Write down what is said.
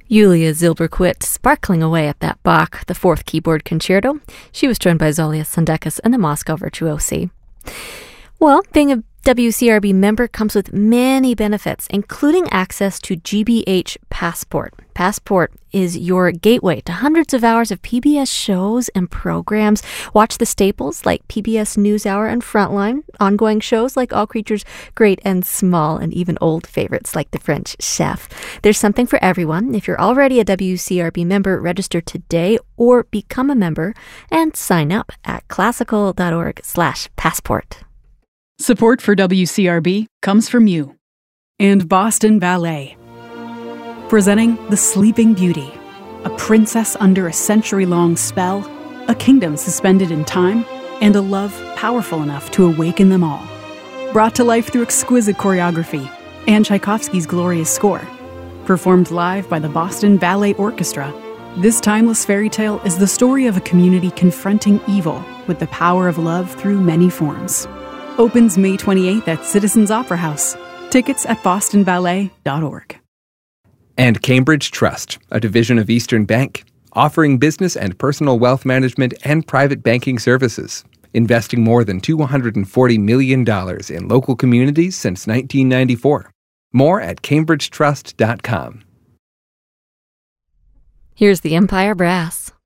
Yulia Zilberquist sparkling away at that Bach, the Fourth Keyboard Concerto. She was joined by Zolia Sandekis and the Moscow Virtuosi. Well, being a WCRB member comes with many benefits, including access to GBH Passport. Passport is your gateway to hundreds of hours of PBS shows and programs. Watch the staples like PBS NewsHour and Frontline, ongoing shows like All Creatures Great and Small, and even old favorites like The French Chef. There's something for everyone. If you're already a WCRB member, register today or become a member and sign up at classical.org/passport. Support for WCRB comes from you and Boston Ballet. Presenting The Sleeping Beauty, a princess under a century-long spell, a kingdom suspended in time, and a love powerful enough to awaken them all. Brought to life through exquisite choreography and Tchaikovsky's glorious score. Performed live by the Boston Ballet Orchestra, this timeless fairy tale is the story of a community confronting evil with the power of love through many forms. Opens May 28th at Citizens Opera House. Tickets at bostonballet.org. And Cambridge Trust, a division of Eastern Bank, offering business and personal wealth management and private banking services, investing more than $240 million in local communities since 1994. More at cambridgetrust.com. Here's the Empire Brass.